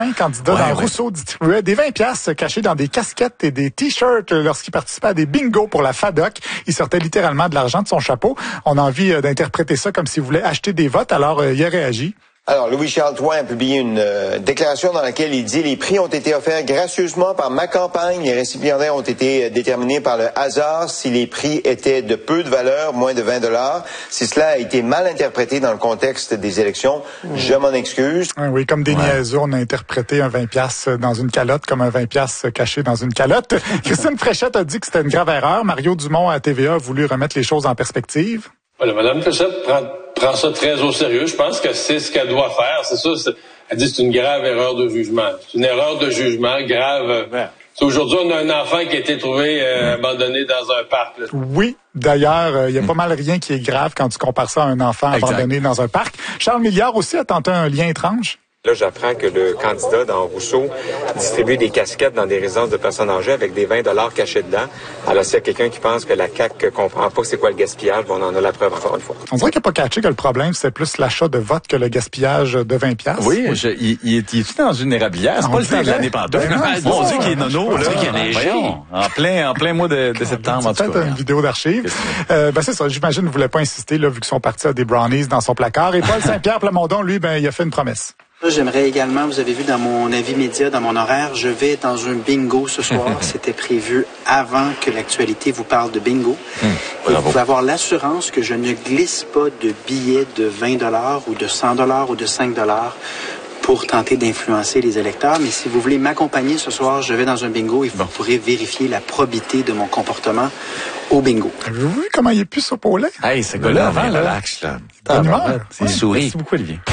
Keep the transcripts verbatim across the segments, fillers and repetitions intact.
Un candidat ouais, dans ouais. Rousseau distribuait des vingt piastres cachés dans des casquettes et des t-shirts lorsqu'il participait à des bingos pour la FADOC. Il sortait littéralement de l'argent de son chapeau. On a envie d'interpréter ça comme s'il voulait acheter des votes, alors il a réagi. Alors, Louis-Charles Toin a publié une euh, déclaration dans laquelle il dit « Les prix ont été offerts gracieusement par ma campagne. Les récipiendaires ont été déterminés par le hasard. Si les prix étaient de peu de valeur, moins de vingt dollars, si cela a été mal interprété dans le contexte des élections, mmh. je m'en excuse. » Oui, comme des ouais. niaiseux, on a interprété un vingt piastres dans une calotte comme un vingt piastres caché dans une calotte. Christine Fréchette a dit que c'était une grave erreur. Mario Dumont à T V A a voulu remettre les choses en perspective. Voilà, Mme Fréchette prend, prend ça très au sérieux. Je pense que c'est ce qu'elle doit faire. C'est ça. C'est, elle dit que c'est une grave erreur de jugement. C'est une erreur de jugement grave. Ouais. Aujourd'hui, on a un enfant qui a été trouvé euh, abandonné dans un parc. Là. Oui. D'ailleurs, il euh, y a mmh. pas mal rien qui est grave quand tu compares ça à un enfant exact. Abandonné dans un parc. Charles Milliard aussi a tenté un lien étrange. Là, j'apprends que le candidat dans Rousseau distribue des casquettes dans des résidences de personnes âgées avec des vingt dollars cachés dedans. Alors, s'il y a quelqu'un qui pense que la C A Q comprend pas c'est quoi le gaspillage, on en a la preuve encore une fois. On dirait qu'il n'a pas catché que le problème, c'est plus l'achat de votes que le gaspillage de vingt piastres. Oui, je, il, il est, il est dans une érablière. C'est on pas le temps de l'année pantoute. Ben mon Dieu, qu'il est nono, là. Qu'il a neigé. En plein, en plein mois de, de septembre, en tout cas. C'est peut-être une vidéo d'archives. Euh, ben, c'est ça. J'imagine, ne voulait pas insister, là, vu qu'ils sont partis à des brownies dans son placard. Et Paul Saint-Pierre Plamondon, lui, ben, il a fait une promesse. J'aimerais également, vous avez vu dans mon avis média, dans mon horaire, je vais dans un bingo ce soir. C'était prévu avant que l'actualité vous parle de bingo. Mmh, Et vous pouvez avoir l'assurance que je ne glisse pas de billets de vingt dollars ou de cent dollars ou de cinq dollars pour tenter d'influencer les électeurs. Mais si vous voulez m'accompagner ce soir, je vais dans un bingo et vous bon. pourrez vérifier la probité de mon comportement au bingo. Avez-vous vu comment il est plus opolé? Hey, ce gars-là, avant, là, relax, là. Bonne humeur. C'est souris. Merci beaucoup, Olivier.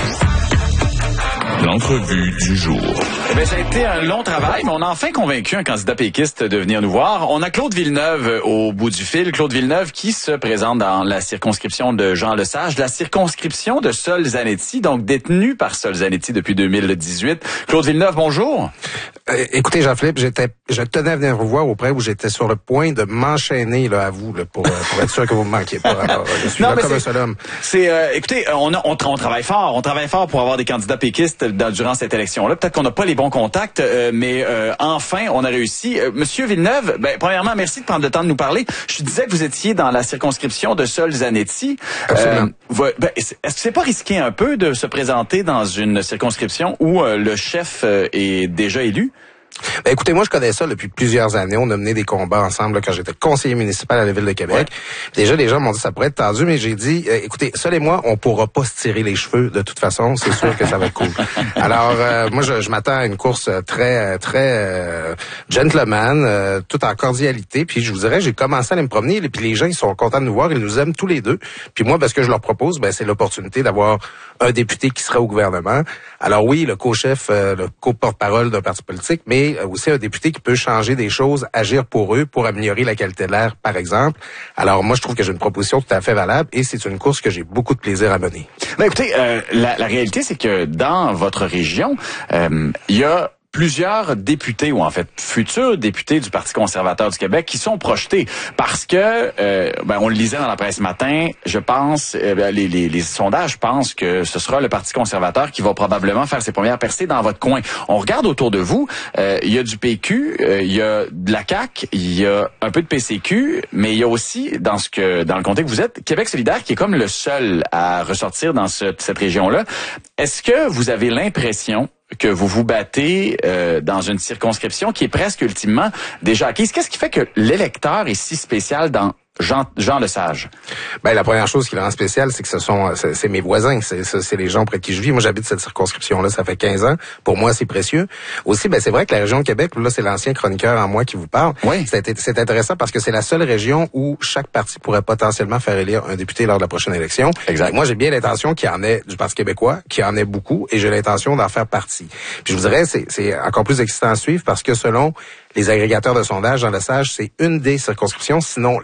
L'entrevue du jour. Eh bien, ça a été un long travail, mais on a enfin convaincu un candidat péquiste de venir nous voir. On a Claude Villeneuve au bout du fil. Claude Villeneuve qui se présente dans la circonscription de Jean Lesage, la circonscription de Sol Zanetti, donc détenu par Sol Zanetti depuis deux mille dix-huit. Claude Villeneuve, bonjour. Euh, écoutez, Jean-Philippe, j'étais, je tenais à venir vous voir au point où j'étais sur le point de m'enchaîner là à vous là, pour, pour être sûr que vous me manquiez pas. Alors, je suis non, là comme un seul homme. C'est, euh, écoutez, on, a, on, on travaille fort, on travaille fort pour avoir des candidats péquistes dans, durant cette élection-là. Peut-être qu'on n'a pas les bons contacts, euh, mais euh, enfin, on a réussi. Euh, Monsieur Villeneuve, ben, premièrement, merci de prendre le temps de nous parler. Je disais que vous étiez dans la circonscription de Sol Zanetti. Absolument. Euh, vous, ben, est-ce que c'est pas risqué un peu de se présenter dans une circonscription où euh, le chef euh, est déjà élu? Ben, écoutez, moi, je connais ça depuis plusieurs années. On a mené des combats ensemble là, quand j'étais conseiller municipal à la Ville de Québec. Ouais. Déjà, les gens m'ont dit que ça pourrait être tendu, mais j'ai dit, euh, écoutez, Sol et moi, on pourra pas se tirer les cheveux de toute façon. C'est sûr que ça va être cool. Alors, euh, moi, je, je m'attends à une course très, très euh, gentleman, euh, tout en cordialité. Puis, je vous dirais, j'ai commencé à aller me promener, et puis les gens, ils sont contents de nous voir. Ils nous aiment tous les deux. Puis moi, ben, ce que je leur propose, ben, c'est l'opportunité d'avoir un député qui sera au gouvernement. Alors oui, le co-chef, euh, le co-porte-parole d'un parti politique, mais aussi un député qui peut changer des choses, agir pour eux, pour améliorer la qualité de l'air, par exemple. Alors moi, je trouve que j'ai une proposition tout à fait valable et c'est une course que j'ai beaucoup de plaisir à mener. Ben, écoutez, euh, la, la réalité, c'est que dans votre région, euh, il y a plusieurs députés, ou en fait futurs députés du Parti conservateur du Québec qui sont projetés parce que, euh, ben, on le lisait dans la presse ce matin, je pense, euh, les, les, les sondages pensent que ce sera le Parti conservateur qui va probablement faire ses premières percées dans votre coin. On regarde autour de vous, euh, il y a du P Q, euh, il y a de la C A Q, il y a un peu de P C Q, mais il y a aussi, dans ce que dans le contexte que vous êtes, Québec solidaire qui est comme le seul à ressortir dans ce, cette région-là. Est-ce que vous avez l'impression que vous vous battez euh, dans une circonscription qui est presque ultimement déjà acquise? Qu'est-ce qui fait que l'électeur est si spécial dans Jean, Jean Lesage? Ben, la première chose qui le rend spécial, c'est que ce sont, c'est, c'est mes voisins, c'est, c'est les gens près qui je vis. Moi, j'habite cette circonscription-là, ça fait quinze ans. Pour moi, c'est précieux. Aussi, ben, c'est vrai que la région de Québec, là, c'est l'ancien chroniqueur en moi qui vous parle. Oui. C'est, c'est intéressant parce que c'est la seule région où chaque parti pourrait potentiellement faire élire un député lors de la prochaine élection. Exact. Et moi, j'ai bien l'intention qu'il y en ait du Parti québécois, qu'il y en ait beaucoup, et j'ai l'intention d'en faire partie. Puis je vous dirais, c'est, c'est encore plus excitant à suivre parce que selon les agrégateurs de sondages, Jean Lesage, c'est une des circonscriptions, sinon la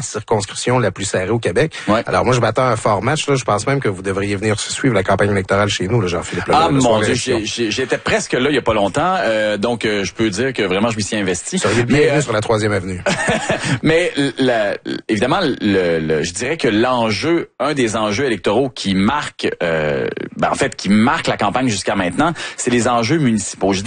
circonscription la plus serrée au Québec. Ouais. Alors moi, je m'attends à un fort match. Là. Je pense même que vous devriez venir suivre la campagne électorale chez nous, là, Jean-Philippe Legault. Ah mon Dieu, j'ai, j'étais presque là il y a pas longtemps, euh, donc euh, je peux dire que vraiment je m'y suis investi. Vous seriez bienvenu euh... sur la troisième avenue. Mais la, évidemment, le, le, je dirais que l'enjeu, un des enjeux électoraux qui marque, euh, ben, en fait, qui marque la campagne jusqu'à maintenant, c'est les enjeux municipaux. Je